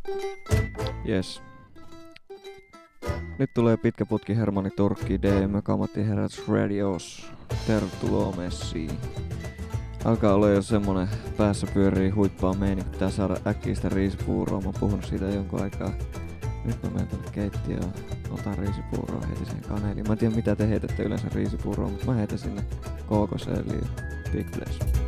Yes. Nyt tulee pitkä putki Hermanni Turkki DM Kammattiherätys Radios. Tervetuloa messiin. Alkaa olla jo semmonen päässä pyörii huippaa meininki, pitää saada äkkiä sitä riisipuuroa. Mä oon puhunut siitä jonkun aikaa. Nyt mä menen tonne keittiöön, otan riisipuuroa, heitin siihen kaneliin. Mä en tiedä mitä te heitätte yleensä riisipuuroa, mutta mä heitän sinne kookosöljyä, Big Place.